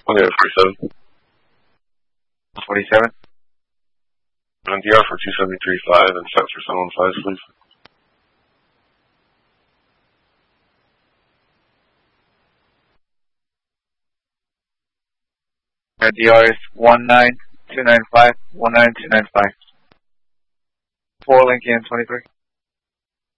Okay, 47. 47. NDR for 273.5 and set for 715, please. DR is 19295, 19295. 4 Lincoln 23.